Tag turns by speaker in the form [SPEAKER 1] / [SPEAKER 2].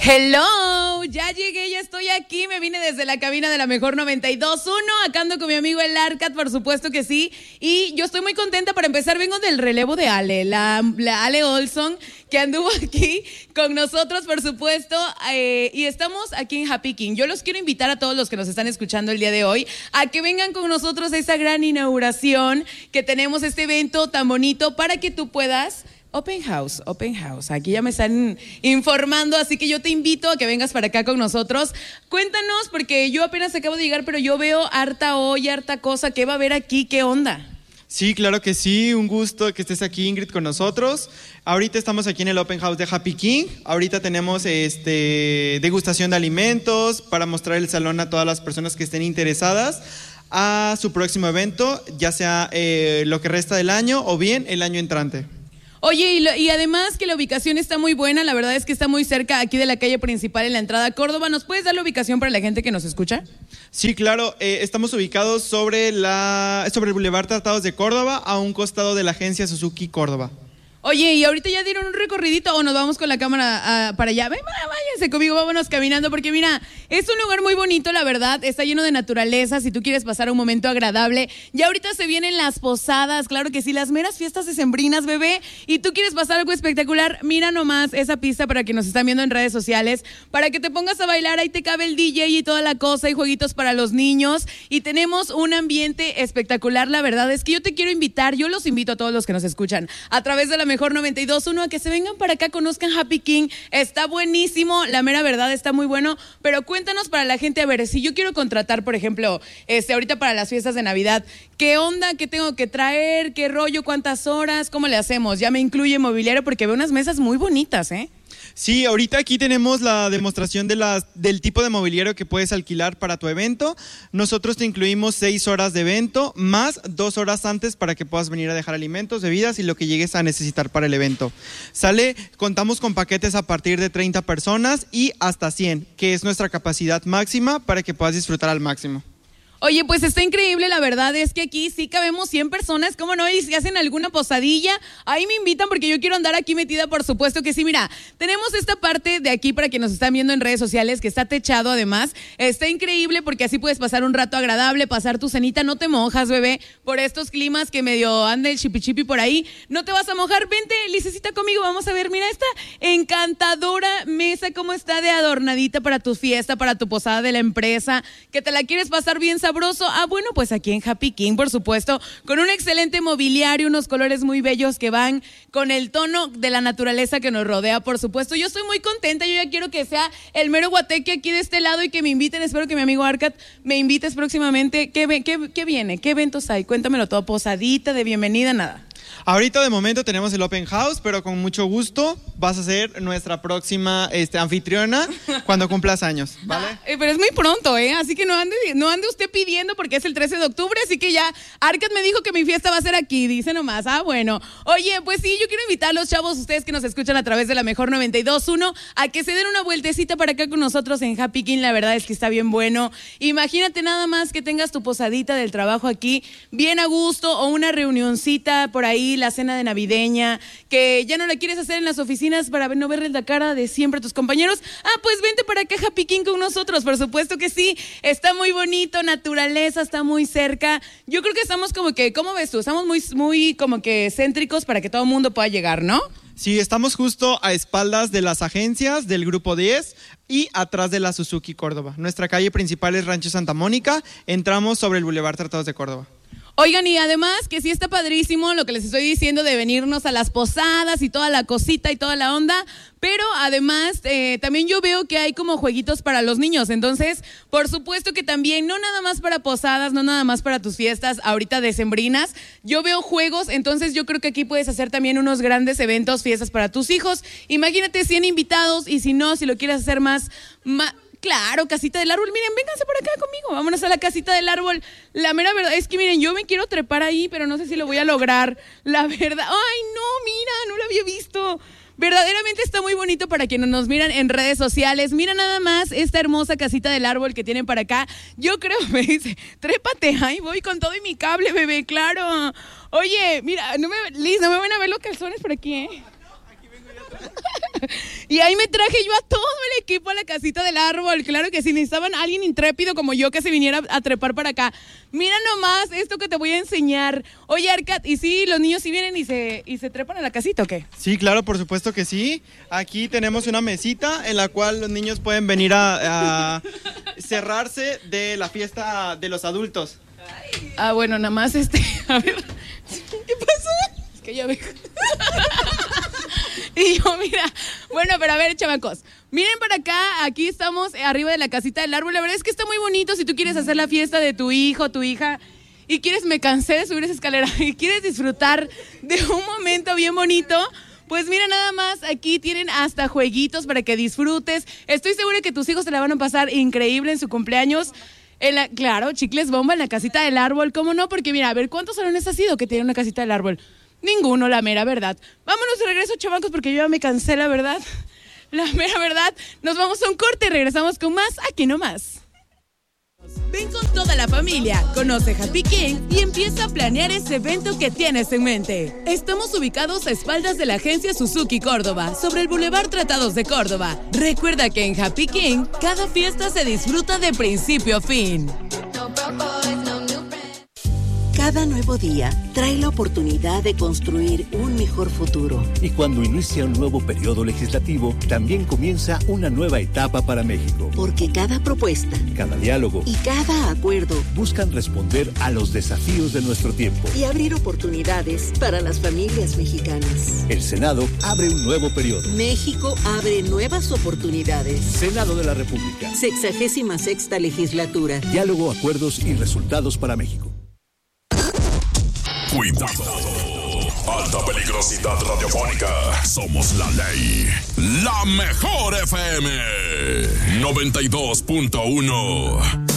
[SPEAKER 1] Hello, ya llegué, ya estoy aquí, me vine desde la cabina de la Mejor 92.1, acá ando con mi amigo el Arcat, por supuesto que sí, y yo estoy muy contenta. Para empezar, vengo del relevo de Ale, la Ale Olson, que anduvo aquí con nosotros, por supuesto, y estamos aquí en Happy King. Yo los quiero invitar a todos los que nos están escuchando el día de hoy a que vengan con nosotros a esta gran inauguración que tenemos, este evento tan bonito para que tú puedas... Open House, aquí ya me están informando, así que yo te invito a que vengas para acá con nosotros. Cuéntanos, porque yo apenas acabo de llegar, pero yo veo harta olla, harta cosa. ¿Qué va a haber aquí? ¿Qué onda?
[SPEAKER 2] Sí, claro que sí, un gusto que estés aquí, Ingrid, con nosotros. Ahorita estamos aquí en el Open House de Happy King. Ahorita tenemos degustación de alimentos para mostrar el salón a todas las personas que estén interesadas a su próximo evento, ya sea lo que resta del año o bien el año entrante.
[SPEAKER 1] Oye, y además que la ubicación está muy buena, la verdad es que está muy cerca aquí de la calle principal en la entrada a Córdoba. ¿Nos puedes dar la ubicación para la gente que nos escucha?
[SPEAKER 2] Sí, claro, estamos ubicados sobre el Boulevard Tratados de Córdoba, a un costado de la agencia Suzuki Córdoba.
[SPEAKER 1] Oye, ¿y ahorita ya dieron un recorridito o nos vamos con la cámara para allá? Váyanse conmigo, vámonos caminando, porque mira, es un lugar muy bonito, la verdad, está lleno de naturaleza, si tú quieres pasar un momento agradable. Ya ahorita se vienen las posadas, claro que sí, las meras fiestas decembrinas, bebé, y tú quieres pasar algo espectacular, mira nomás esa pista para que nos están viendo en redes sociales, para que te pongas a bailar, ahí te cabe el DJ y toda la cosa, y jueguitos para los niños, y tenemos un ambiente espectacular. La verdad es que yo te quiero invitar, yo los invito a todos los que nos escuchan, a través de la Mejor 92.1, a que se vengan para acá, conozcan Happy King. Está buenísimo, la mera verdad, está muy bueno. Pero cuéntanos para la gente, a ver, si yo quiero contratar, por ejemplo, ahorita para las fiestas de Navidad, ¿qué onda? ¿Qué tengo que traer? ¿Qué rollo? ¿Cuántas horas? ¿Cómo le hacemos? Ya me incluye mobiliario, porque veo unas mesas muy bonitas, ¿eh?
[SPEAKER 2] Sí, ahorita aquí tenemos la demostración del tipo de mobiliario que puedes alquilar para tu evento. Nosotros te incluimos 6 horas de evento, más 2 horas antes para que puedas venir a dejar alimentos, bebidas y lo que llegues a necesitar para el evento. Contamos con paquetes a partir de 30 personas y hasta 100, que es nuestra capacidad máxima para que puedas disfrutar al máximo.
[SPEAKER 1] Oye, pues está increíble, la verdad es que aquí sí cabemos 100 personas, ¿cómo no? Y si hacen alguna posadilla, ahí me invitan porque yo quiero andar aquí metida, por supuesto que sí. Mira, tenemos esta parte de aquí para que nos están viendo en redes sociales, que está techado además, está increíble porque así puedes pasar un rato agradable, pasar tu cenita, no te mojas, bebé, por estos climas que medio anda el chipi por ahí, no te vas a mojar. Vente, Licecita, conmigo, vamos a ver, mira esta encantadora mesa, cómo está de adornadita para tu fiesta, para tu posada de la empresa, que te la quieres pasar bien sabroso. Bueno, pues aquí en Happy King, por supuesto, con un excelente mobiliario, unos colores muy bellos que van con el tono de la naturaleza que nos rodea, por supuesto. Yo estoy muy contenta, yo ya quiero que sea el mero guateque aquí de este lado y que me inviten. Espero que mi amigo Arcat me invites próximamente. ¿Qué viene? ¿Qué eventos hay? Cuéntamelo todo. Posadita, de bienvenida, nada.
[SPEAKER 2] Ahorita de momento tenemos el Open House, pero con mucho gusto vas a ser nuestra próxima anfitriona cuando cumplas años, ¿vale?
[SPEAKER 1] Pero es muy pronto, así que no ande usted pidiendo, porque es el 13 de octubre, así que ya Arcat me dijo que mi fiesta va a ser aquí, dice nomás. Bueno. Oye, pues sí, yo quiero invitar a los chavos, ustedes que nos escuchan a través de la Mejor 92.1, a que se den una vueltecita para acá con nosotros en Happy King. La verdad es que está bien bueno. Imagínate nada más que tengas tu posadita del trabajo aquí, bien a gusto, o una reunioncita por ahí, la cena de navideña, que ya no la quieres hacer en las oficinas para no verles la cara de siempre a tus compañeros. Pues vente para acá, Happy King, con nosotros, por supuesto que sí. Está muy bonito, naturaleza, está muy cerca. Yo creo que estamos como que, ¿cómo ves tú? Estamos muy como que céntricos para que todo el mundo pueda llegar, ¿no?
[SPEAKER 2] Sí, estamos justo a espaldas de las agencias del Grupo 10 y atrás de la Suzuki Córdoba. Nuestra calle principal es Rancho Santa Mónica, entramos sobre el Boulevard Tratados de Córdoba.
[SPEAKER 1] Oigan, y además que sí está padrísimo lo que les estoy diciendo de venirnos a las posadas y toda la cosita y toda la onda, pero además también yo veo que hay como jueguitos para los niños. Entonces, por supuesto que también, no nada más para posadas, no nada más para tus fiestas ahorita decembrinas, yo veo juegos. Entonces yo creo que aquí puedes hacer también unos grandes eventos, fiestas para tus hijos. Imagínate 100 invitados, y si no, si lo quieres hacer más claro, casita del árbol. Miren, vénganse por acá conmigo, vámonos a la casita del árbol. La mera verdad es que miren, yo me quiero trepar ahí, pero no sé si lo voy a lograr, la verdad. Ay, no, mira, no lo había visto. Verdaderamente está muy bonito para quienes nos miran en redes sociales. Mira nada más esta hermosa casita del árbol que tienen para acá. Yo creo, me dice, trépate, ahí voy con todo y mi cable, bebé, claro. Oye, mira, Liz, no me van a ver los calzones por aquí, Y ahí me traje yo a todos, equipo a la casita del árbol. Claro que sí, necesitaban a alguien intrépido como yo que se viniera a trepar para acá. Mira nomás esto que te voy a enseñar. Oye, Arcat, ¿y sí, los niños sí vienen y se trepan a la casita o qué?
[SPEAKER 2] Sí, claro, por supuesto que sí. Aquí tenemos una mesita en la cual los niños pueden venir a cerrarse de la fiesta de los adultos.
[SPEAKER 1] Ah, bueno, nada más a ver, ¿qué pasó? Es que ya veo. Y yo, mira, bueno, pero a ver, chamacos, miren para acá, aquí estamos arriba de la casita del árbol. La verdad es que está muy bonito si tú quieres hacer la fiesta de tu hijo, tu hija, y me cansé de subir esa escalera, y quieres disfrutar de un momento bien bonito. Pues mira, nada más, aquí tienen hasta jueguitos para que disfrutes. Estoy segura que tus hijos se la van a pasar increíble en su cumpleaños. Claro, chicles bomba en la casita del árbol, ¿cómo no? Porque mira, a ver, ¿cuántos salones ha sido que tienen una casita del árbol? Ninguno, la mera verdad. Vámonos de regreso, chamacos, porque yo ya me cansé, la verdad. La mera verdad. Nos vamos a un corte y regresamos con más Aquí Nomás. Ven con toda la familia, conoce Happy King y empieza a planear ese evento que tienes en mente. Estamos ubicados a espaldas de la agencia Suzuki Córdoba, sobre el Boulevard Tratados de Córdoba. Recuerda que en Happy King, cada fiesta se disfruta de principio a fin.
[SPEAKER 3] Cada nuevo día trae la oportunidad de construir un mejor futuro.
[SPEAKER 4] Y cuando inicia un nuevo periodo legislativo, también comienza una nueva etapa para México.
[SPEAKER 3] Porque cada propuesta,
[SPEAKER 4] cada diálogo
[SPEAKER 3] y cada acuerdo
[SPEAKER 4] buscan responder a los desafíos de nuestro tiempo
[SPEAKER 3] y abrir oportunidades para las familias mexicanas.
[SPEAKER 4] El Senado abre un nuevo periodo.
[SPEAKER 3] México abre nuevas oportunidades.
[SPEAKER 4] Senado de la República.
[SPEAKER 3] 66ª legislatura.
[SPEAKER 4] Diálogo, acuerdos y resultados para México.
[SPEAKER 5] Cuidado. Alta peligrosidad radiofónica. Somos la ley. La mejor FM. 92.1.